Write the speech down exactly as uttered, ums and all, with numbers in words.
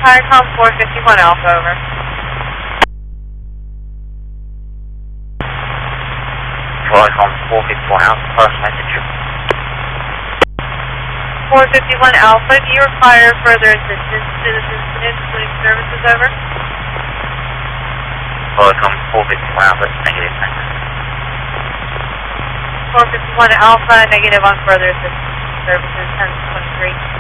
Viacom four fifty-one Alpha, over. Viacom four fifty-one Alpha, first message. four fifty-one Alpha, do you require further assistance to this incident, including services, over? Viacom four fifty-one Alpha, negative, thanks. four fifty-one Alpha, negative on further assistance services, ten twenty-three.